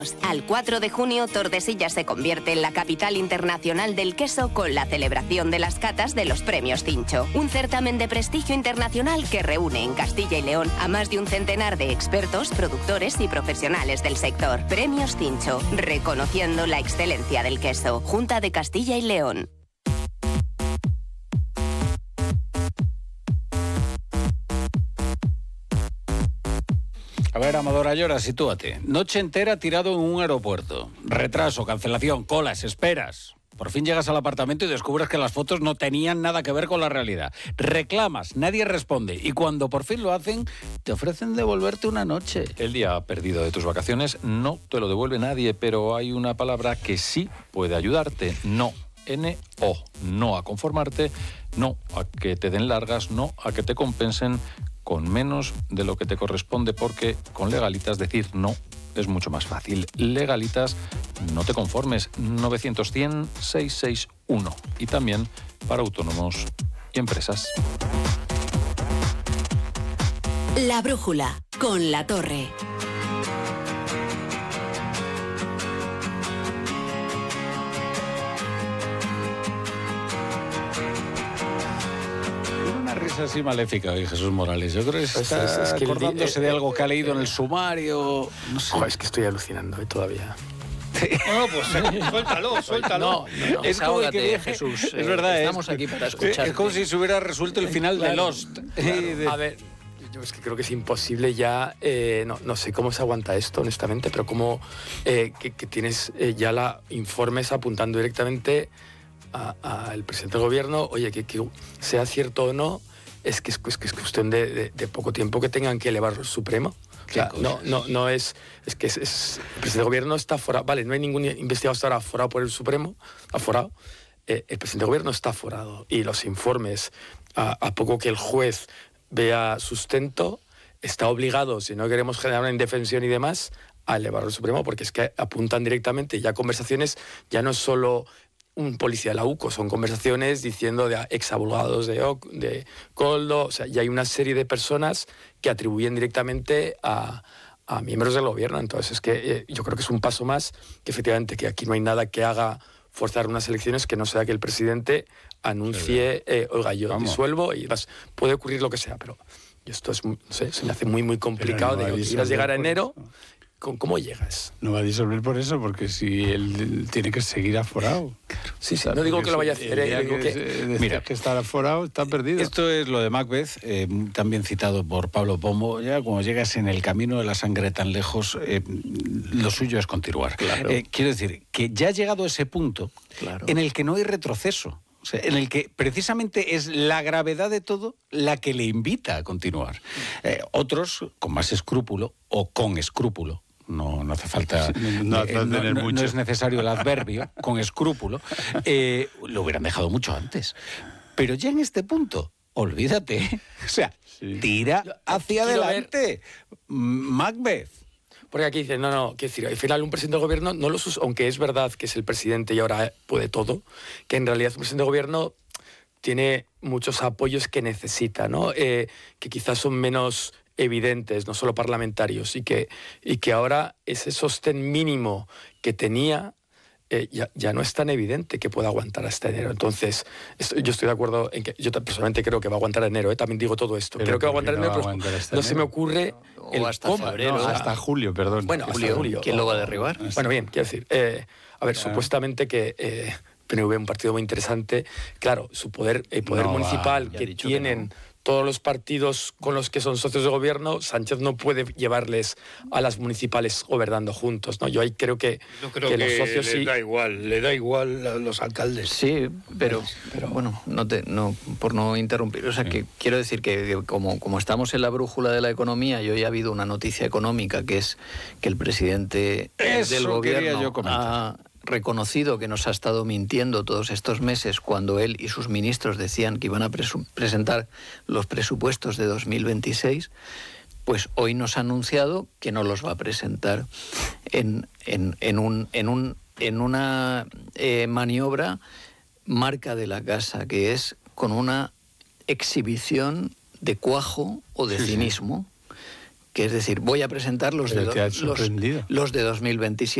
Al 4 de junio, Tordesillas se convierte en la capital internacional del queso con la celebración de las catas de los Premios Cincho. Un certamen de prestigio internacional que reúne en Castilla y León a más de un centenar de expertos, productores y profesionales del sector. Premios Cincho, reconociendo la excelencia del queso. Junta de Castilla y León. A ver, Amador Ayora, sitúate. Noche entera tirado en un aeropuerto. Retraso, cancelación, colas, esperas. Por fin llegas al apartamento y descubres que las fotos no tenían nada que ver con la realidad. Reclamas, nadie responde. Y cuando por fin lo hacen, te ofrecen devolverte una noche. El día perdido de tus vacaciones no te lo devuelve nadie, pero hay una palabra que sí puede ayudarte. No. N-O. No a conformarte, no a que te den largas, no a que te compensen con menos de lo que te corresponde, porque con Legalitas decir no es mucho más fácil. Legalitas, no te conformes, 900-100-661. Y también para autónomos y empresas. La brújula, con La Torre. Risa así maléfica hoy, Jesús Morales. Yo creo que está acordándose de algo que ha leído en el sumario. No sé. Es que estoy alucinando todavía. No, pues suéltalo. No, es como que dije, Jesús. Es verdad, estamos aquí para escuchar. Es como si se hubiera resuelto el final de Lost. Claro. A ver, yo es que creo que es imposible ya. No sé cómo se aguanta esto, honestamente, pero cómo que tienes ya informes apuntando directamente al presidente del gobierno. Oye, que sea cierto o no, es que es cuestión de poco tiempo que tengan que elevar al Supremo. O sea, no es que el presidente del gobierno está aforado. Vale, no hay ningún investigado hasta ahora aforado por el Supremo, aforado. El presidente del gobierno está aforado y los informes, a poco que el juez vea sustento, está obligado, si no queremos generar una indefensión y demás, a elevarlo al Supremo, porque es que apuntan directamente ya conversaciones, ya no es solo un policía de la UCO, son conversaciones diciendo de exabogados de Koldo, o sea, ya hay una serie de personas que atribuyen directamente a miembros del gobierno. Entonces es que yo creo que es un paso más, que efectivamente que aquí no hay nada que haga forzar unas elecciones que no sea que el presidente anuncie, oiga, yo disuelvo, y puede ocurrir lo que sea, pero esto es, no sé, se me hace muy, muy complicado. No de que quieras llegar a enero, ¿cómo llegas? No va a disolver por eso, porque si él tiene que seguir aforado. Sí, no digo que lo vaya a hacer. Mira, que estar aforado está perdido. Esto es lo de Macbeth, también citado por Pablo Pombo. Ya cuando llegas en el camino de la sangre tan lejos, lo suyo es continuar. Claro. Quiero decir, que ya ha llegado a ese punto en el que no hay retroceso. O sea, en el que precisamente es la gravedad de todo la que le invita a continuar. Otros, con más escrúpulo o con escrúpulo, no hace falta, no es necesario el adverbio, con escrúpulo, lo hubieran dejado mucho antes. Pero ya en este punto, olvídate, o sea, tira hacia adelante. Macbeth. Porque aquí dicen, quiero decir, al final un presidente de gobierno no aunque es verdad que es el presidente y ahora puede todo, que en realidad un presidente de gobierno tiene muchos apoyos que necesita, ¿no? Que quizás son menos evidentes, no solo parlamentarios, y que ahora ese sostén mínimo que tenía ya no es tan evidente que pueda aguantar hasta enero. Entonces, yo estoy de acuerdo en que yo personalmente creo que va a aguantar enero, también digo todo esto. Creo que va a aguantar enero, pero no se me ocurre o hasta febrero. Hasta julio, perdón. Bueno, hasta julio. ¿Quién lo va a derribar? Bueno, bien, quiero decir, supuestamente que PNV, un partido muy interesante, claro, su poder municipal que tienen todos los partidos con los que son socios de gobierno, Sánchez no puede llevarles a las municipales gobernando juntos, ¿no? Yo ahí creo que los socios le da igual a los alcaldes. Sí, pero bueno, por no interrumpir, o sea, que quiero decir que como estamos en la brújula de la economía, y hoy ha habido una noticia económica que es que el presidente del gobierno ha reconocido que nos ha estado mintiendo todos estos meses cuando él y sus ministros decían que iban a presentar los presupuestos de 2026, pues hoy nos ha anunciado que no los va a presentar en una maniobra marca de la casa, que es con una exhibición de cuajo o de cinismo que es decir, voy a presentar los de 2027.